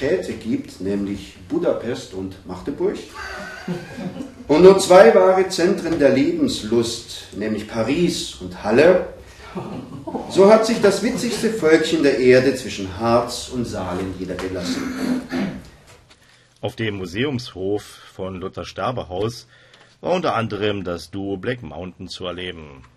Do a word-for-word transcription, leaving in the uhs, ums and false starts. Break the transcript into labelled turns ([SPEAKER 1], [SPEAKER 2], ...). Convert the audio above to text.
[SPEAKER 1] Städte gibt, nämlich Budapest und Magdeburg, und nur zwei wahre Zentren der Lebenslust, nämlich Paris und Halle, so hat sich das witzigste Völkchen der Erde zwischen Harz und Saale niedergelassen.
[SPEAKER 2] Auf dem Museumshof von Luther Sterbehaus war unter anderem das Duo Black Mountain zu erleben.